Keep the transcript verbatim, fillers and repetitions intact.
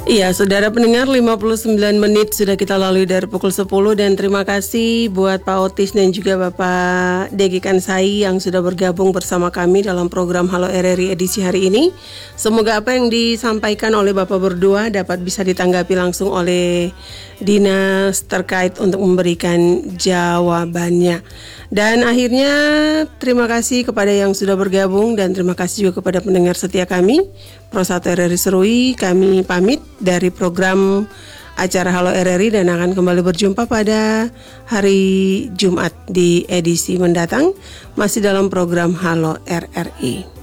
Iya, saudara pendengar, lima puluh sembilan menit sudah kita lalui dari pukul sepuluh. Dan terima kasih buat Pak Otis dan juga Bapak Degi Kansai yang sudah bergabung bersama kami dalam program Halo R R I edisi hari ini. Semoga apa yang disampaikan oleh Bapak berdua dapat bisa ditanggapi langsung oleh dinas terkait untuk memberikan jawabannya. Dan akhirnya terima kasih kepada yang sudah bergabung dan terima kasih juga kepada pendengar setia kami. Pro satu R R I Serui, kami pamit dari program acara Halo R R I dan akan kembali berjumpa pada hari Jumat di edisi mendatang masih dalam program Halo R R I.